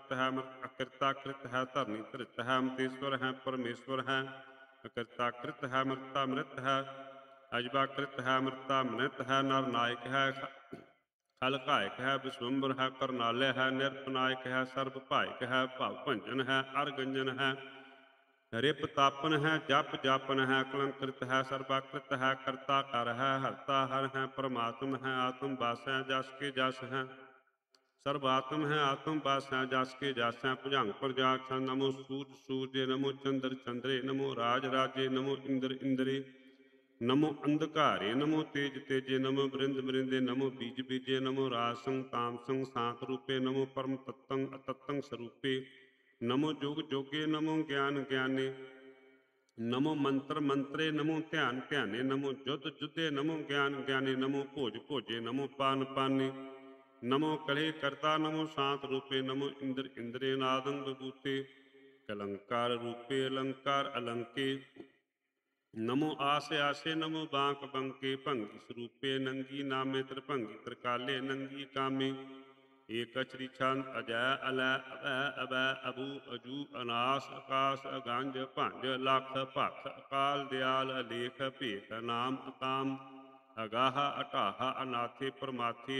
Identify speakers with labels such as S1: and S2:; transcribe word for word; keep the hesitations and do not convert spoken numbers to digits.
S1: ਅਕ੍ਰਿਤ ਹੈ ਅਮ੍ਰਿਤ ਅਕਿਰਤਾ ਕ੍ਰਿਤ ਹੈ ਧਰਨੀ ਧਰਿਤ ਹੈ ਅਮਤੇਸ਼ਵਰ ਹੈ ਪਰਮੇਸ਼ਵਰ ਹੈ ਅਕਿਰਤਾ ਕ੍ਰਿਤ ਹੈ ਅਮ੍ਰਿਤਾ ਅੰਮ੍ਰਿਤ ਹੈ ਅਜਬਾ ਕ੍ਰਿਤ ਹੈ ਅਮ੍ਰਿਤਾ ਅੰਮ੍ਰਿਤ ਹੈ ਨਰ ਨਾਇਕ ਹੈ ਖਲ ਘਾਇਕ ਹੈ ਵਿਸ਼ਵੰਬਰ ਹੈ ਕਰਨਾਲਯ ਹੈ ਨਿਰਪਨਾਇਕ ਹੈ ਸਰਬ ਭਾਇਕ ਹੈ ਭਵ ਭੰਜਨ ਹੈ ਅਰ ਗੰਜਨ ਹੈ ਰਿਪ ਤਾਪਨ ਹੈ ਜਪ ਜਾਪਨ ਹੈ ਕਲੰਕ੍ਰਿਤ ਹੈ ਸਰਬਾਕ੍ਰਿਤ ਹੈ ਕਰਤਾ ਕਰ ਹੈ ਹਰਤਾ ਹਰ ਹੈ ਪਰਮਾਤਮ ਹੈ ਆਤਮ ਵਾਸ ਹੈ ਜਸ ਕੇ ਜਸ ਹੈ ਸਰਬ ਆਤਮ ਹੈ ਆਤਮ ਵਾਸ ਹੈ ਜਸ ਕੇ ਜਸ ਹੈ ਭੁਜੰਗ ਪ੍ਰਜਾਖ ਨਮੋ ਸੂਰਜ ਸੂਰਜੇ ਨਮੋ ਚੰਦਰ ਚੰਦਰੇ ਨਮੋ ਰਾਜ ਰਾਜੇ ਨਮੋ ਇੰਦਰ ਇੰਦਰੇ ਨਮੋ ਅੰਧਕਾਰੇ ਨਮੋ ਤੇਜ ਤੇਜੇ ਨਮੋ ਬ੍ਰਿੰਦ ਬ੍ਰਿੰਦੇ ਨਮੋ ਬੀਜ ਬੀਜੇ ਨਮੋ ਰਾਜ ਸੰਗ ਤਾਮ ਸੰਗ ਸਾਤ ਰੂਪੇ ਨਮੋ ਪਰਮ ਤਤੰ ਅਤਤੰ ਸਰੂਪੇ ਨਮੋ ਜੋਗ ਜੋਗੇ ਨਮੋ ਗਿਆਨ ਗਿਆਨੇ ਨਮੋ ਮੰਤਰ ਮੰਤਰੇ ਨਮੋ ਧਿਆਨ ਧਿਆਨੇ ਨਮੋ ਜੁਧ ਜੁਧੇ ਨਮੋ ਗਿਆਨ ਗਿਆਨੇ ਨਮੋ ਭੋਜ ਭੋਜੇ ਨਮੋ ਪਾਨ ਪਾਨੇ ਨਮੋ ਕਲੇ ਕਰਤਾ ਨਮੋ ਸ਼ਾਂਤ ਰੂਪੇ ਨਮੋ ਇੰਦਰ ਇੰਦਰੇ ਨਾਦੰ ਵਿਭੂਤੇ ਕਲੰਕਾਰ ਰੂਪੇ ਅਲੰਕਾਰ ਅਲੰਕੇ ਨਮੋ ਆਸ ਆਸੇ ਨਮੋ ਬਾਂਕ ਬੰਕੇ ਭੰਗੀ ਸਰੂਪੇ ਨੰਗੀ ਨਾਮੇ ਤ੍ਰਿਭੰਗੀ ਤ੍ਰਿਕਾਲੇ ਨੰਗੀ ਕਾਮੇ ਏਕ ਅਚਰੀ ਛੰਦ ਅਜੈ ਅਲੈ ਅਬੈ ਅਬੈ ਅਬੂ ਅਜੂ ਅਨਾਸ ਆਕਾਸ ਅਗੰਜ ਭੰਜ ਲਖ ਭਖ ਅਕਾਲ ਦਿਆਲ ਅਲੇਖ ਭੇਖ ਨਾਮ ਅਕਾਮ ਅਗਾਹ ਅਟਾਹ ਅਨਾਥੇ ਪਰਮਾਥੇ